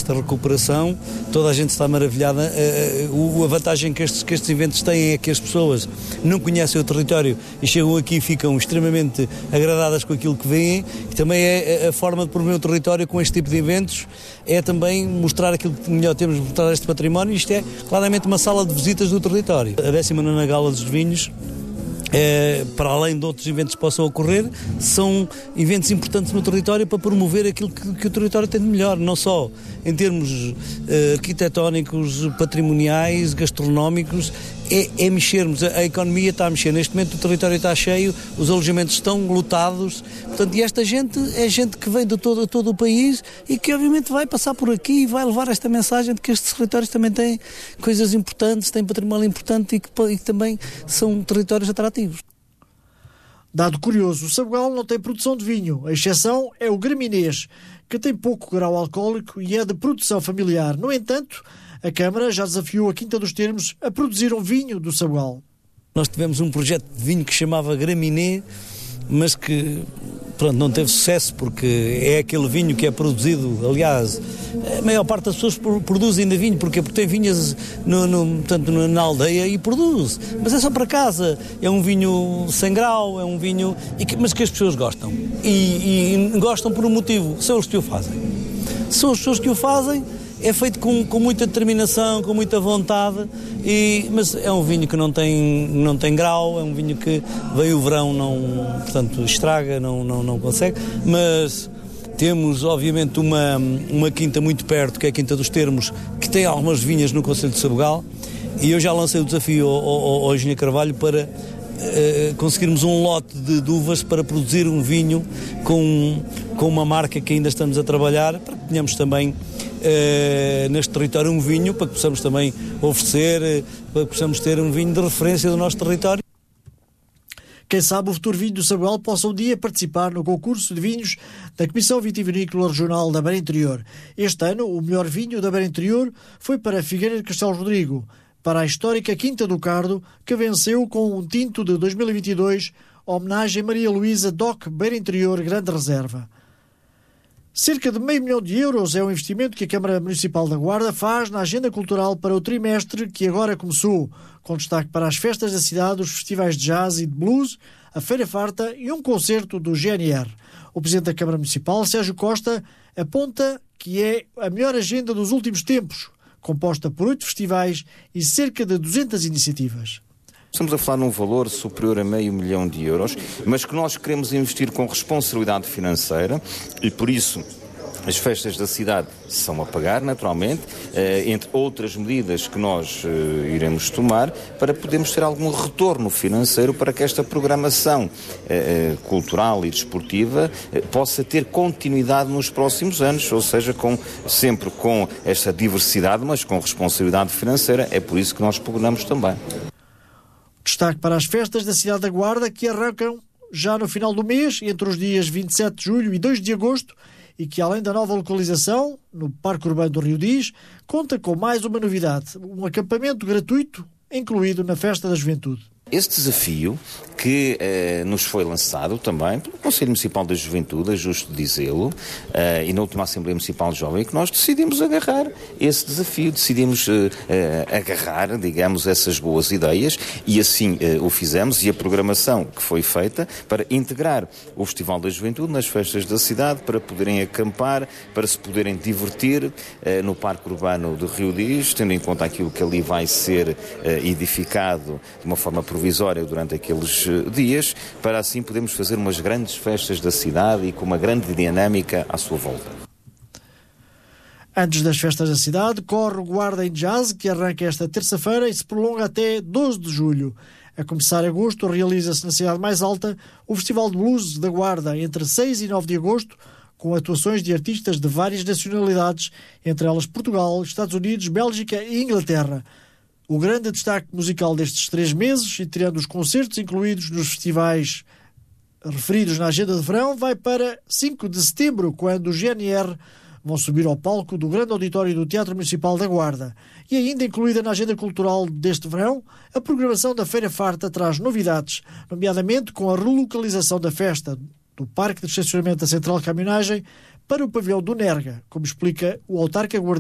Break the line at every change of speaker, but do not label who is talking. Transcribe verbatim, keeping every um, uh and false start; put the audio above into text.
esta recuperação, toda a gente está maravilhada. A vantagem que estes, que estes eventos têm é que as pessoas não conhecem o território e chegam aqui e ficam extremamente agradadas com aquilo que veem, e também é a forma de promover o território com este tipo de eventos, é também mostrar aquilo que melhor temos, mostrar este património. Isto é claramente uma sala de visitas do território. A décima nona Gala dos Vinhos, É, para além de outros eventos que possam ocorrer, são eventos importantes no território para promover aquilo que, que o território tem de melhor, não só em termos eh, arquitetónicos, patrimoniais, gastronómicos, é, é mexermos, a, a economia está a mexer, neste momento o território está cheio, os alojamentos estão lotados, portanto, e esta gente é gente que vem de todo, todo o país e que obviamente vai passar por aqui e vai levar esta mensagem de que estes territórios também têm coisas importantes, têm património importante e que, e que também são territórios atrativos.
Dado curioso, o Sabugal não tem produção de vinho. A exceção é o Graminês, que tem pouco grau alcoólico e é de produção familiar. No entanto, a Câmara já desafiou a Quinta dos Termos a produzir um vinho do Sabugal.
Nós tivemos um projeto de vinho que chamava Graminê, mas que pronto, não teve sucesso, porque é aquele vinho que é produzido, aliás, a maior parte das pessoas produzem ainda vinho, porque, porque tem vinhas no, no, portanto, na aldeia e produz, mas é só para casa, é um vinho sem grau, é um vinho, e que, mas que as pessoas gostam, e, e gostam por um motivo, são eles que o fazem, são as pessoas que o fazem. É feito com, com muita determinação, com muita vontade, e, mas é um vinho que não tem, não tem grau, é um vinho que vem o verão, não, portanto, estraga, não, não, não consegue, mas temos obviamente uma, uma quinta muito perto, que é a Quinta dos Termos, que tem algumas vinhas no concelho de Sabugal, e eu já lancei o desafio ao, ao, ao engenheiro Carvalho para uh, conseguirmos um lote de, de uvas para produzir um vinho com, com uma marca que ainda estamos a trabalhar, para que tenhamos também Uh, neste território um vinho, para que possamos também oferecer, uh, para que possamos ter um vinho de referência do nosso território.
Quem sabe o futuro vinho do Sabugal possa um dia participar no concurso de vinhos da Comissão Vitivinícola Regional da Beira Interior. Este ano, o melhor vinho da Beira Interior foi para Figueira de Castelo Rodrigo, para a histórica Quinta do Cardo, que venceu com um tinto de dois mil e vinte e dois, homenagem a Maria Luísa Doc Beira Interior Grande Reserva. Cerca de meio milhão de euros é o investimento que a Câmara Municipal da Guarda faz na agenda cultural para o trimestre que agora começou, com destaque para as festas da cidade, os festivais de jazz e de blues, a Feira Farta e um concerto do G N R. O Presidente da Câmara Municipal, Sérgio Costa, aponta que é a melhor agenda dos últimos tempos, composta por oito festivais e cerca de duzentas iniciativas.
Estamos a falar num valor superior a meio milhão de euros, mas que nós queremos investir com responsabilidade financeira e, por isso, as festas da cidade são a pagar, naturalmente, eh, entre outras medidas que nós eh, iremos tomar para podermos ter algum retorno financeiro para que esta programação eh, cultural e desportiva eh, possa ter continuidade nos próximos anos, ou seja, com, sempre com esta diversidade, mas com responsabilidade financeira. É por isso que nós pugnamos também.
Destaque para as festas da cidade da Guarda, que arrancam já no final do mês, entre os dias vinte e sete de julho e dois de agosto, e que, além da nova localização, no Parque Urbano do Rio Diz, conta com mais uma novidade, um acampamento gratuito incluído na Festa da Juventude.
Esse desafio que eh, nos foi lançado também pelo Conselho Municipal da Juventude, é justo dizê-lo, eh, e na última Assembleia Municipal Jovem, que nós decidimos agarrar esse desafio, decidimos eh, eh, agarrar, digamos, essas boas ideias, e assim eh, o fizemos, e a programação que foi feita para integrar o Festival da Juventude nas festas da cidade, para poderem acampar, para se poderem divertir eh, no Parque Urbano do Rio Diz, tendo em conta aquilo que ali vai ser eh, edificado de uma forma provisória durante aqueles dias, para assim podermos fazer umas grandes festas da cidade e com uma grande dinâmica à sua volta.
Antes das festas da cidade, corre o Guarda em Jazz, que arranca esta terça-feira e se prolonga até doze de julho. A começar agosto, realiza-se na cidade mais alta o Festival de Blues da Guarda, entre seis e nove de agosto, com atuações de artistas de várias nacionalidades, entre elas Portugal, Estados Unidos, Bélgica e Inglaterra. O grande destaque musical destes três meses, e tirando os concertos incluídos nos festivais referidos na agenda de verão, vai para cinco de setembro, quando o G N R vão subir ao palco do grande auditório do Teatro Municipal da Guarda. E ainda incluída na agenda cultural deste verão, a programação da Feira Farta traz novidades, nomeadamente com a relocalização da festa do Parque de Estacionamento da Central de Caminhonagem para o pavilhão do Nerga, como explica o autarca guardião.